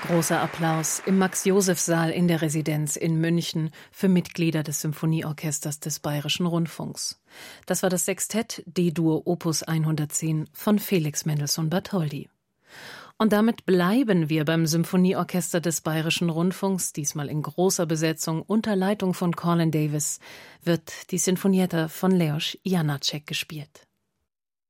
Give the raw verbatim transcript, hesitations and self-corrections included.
Großer Applaus im Max-Joseph-Saal in der Residenz in München für Mitglieder des Symphonieorchesters des Bayerischen Rundfunks. Das war das Sextett D-Dur Opus hundertzehn von Felix Mendelssohn Bartholdy. Und damit bleiben wir beim Symphonieorchester des Bayerischen Rundfunks, diesmal in großer Besetzung unter Leitung von Colin Davis, wird die Sinfonietta von Leos Janáček gespielt.